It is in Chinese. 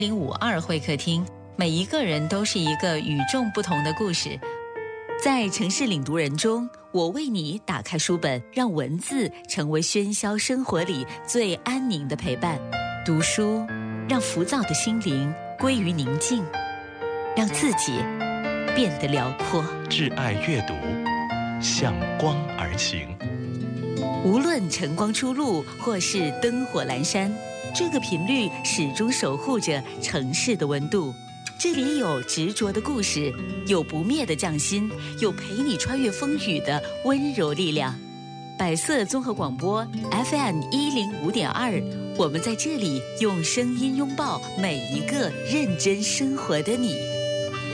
1052会客厅，每一个人都是一个与众不同的故事。在城市领读人中，我为你打开书本，让文字成为喧嚣生活里最安宁的陪伴。读书，让浮躁的心灵归于宁静，让自己变得辽阔。 挚爱阅读，向光而行。 无论晨光初露或是灯火阑珊，这个频率始终守护着城市的温度。这里有执着的故事，有不灭的匠心，有陪你穿越风雨的温柔力量。百色综合广播 FM105.2，我们在这里用声音拥抱每一个认真生活的你。